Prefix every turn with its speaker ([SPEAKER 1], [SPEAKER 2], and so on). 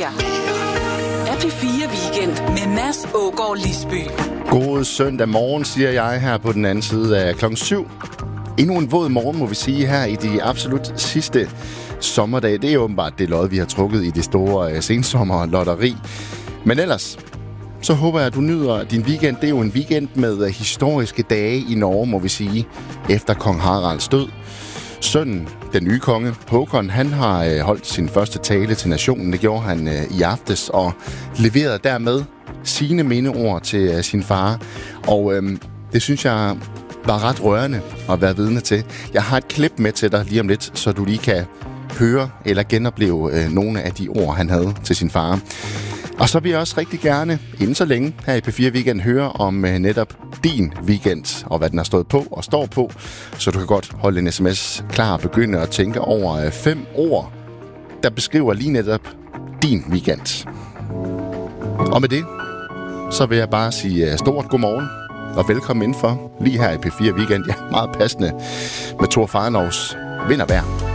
[SPEAKER 1] her er P4 Weekend med Mads Aagaard Lisby.
[SPEAKER 2] God søndag morgen, siger jeg her på den anden side af klokken 7. Endnu en våd morgen, må vi sige, her i de absolut sidste sommerdag. Det er åbenbart det lod, vi har trukket i det store sensommerlotteri. Men ellers, så håber jeg, at du nyder din weekend. Det er jo en weekend med historiske dage i Norge, må vi sige, efter kong Haralds død. Sønnen, den nye konge, Håkon, han har holdt sin første tale til nationen. Det gjorde han i aftes og leverede dermed sine mindeord til sin far. Og det synes jeg var ret rørende at være vidne til. Jeg har et klip med til dig lige om lidt, så du lige kan høre eller genopleve nogle af de ord, han havde til sin far. Og så vil jeg også rigtig gerne, inden så længe, her i P4 Weekend, høre om netop din weekend, og hvad den har stået på og står på. Så du kan godt holde en sms klar og begynde at tænke over 5 ord, der beskriver lige netop din weekend. Og med det, så vil jeg bare sige stort godmorgen og velkommen indenfor, lige her i P4 Weekend. Ja, meget passende med Thor Farnovs Vind og Vejr.